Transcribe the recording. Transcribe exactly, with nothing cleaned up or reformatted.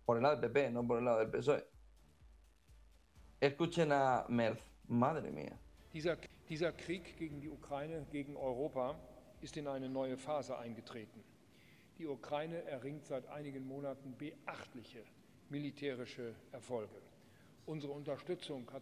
por el lado del P P, no por el lado del P S O E. Escuchen a Merz, madre mía. Dieser, dieser Krieg gegen die Ukraine, gegen Europa, ist in eine neue Phase eingetreten. Die Ukraine erringt seit einigen Monaten beachtliche militärische Erfolge. Unsere Unterstützung hat